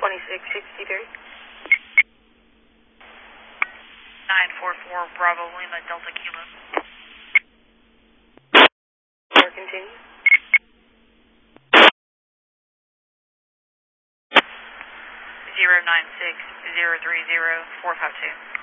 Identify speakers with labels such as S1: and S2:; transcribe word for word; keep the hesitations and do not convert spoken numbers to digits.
S1: twenty-six sixty-three.
S2: nine four four Bravo Lima Delta Kilo.
S1: Or continue.
S2: zero nine six zero three zero four five two.